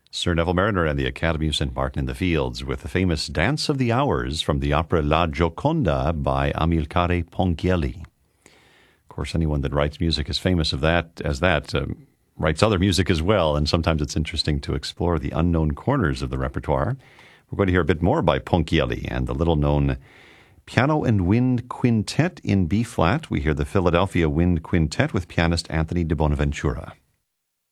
Sir Neville Mariner and the Academy of St. Martin in the Fields with the famous Dance of the Hours from the opera La Gioconda by Amilcare Ponchielli. Of course, anyone that writes music is famous of that writes other music as well, and sometimes it's interesting to explore the unknown corners of the repertoire. We're going to hear a bit more by Ponchielli and the little-known Piano and Wind Quintet in B-flat. We hear the Philadelphia Wind Quintet with pianist Anthony de Bonaventura.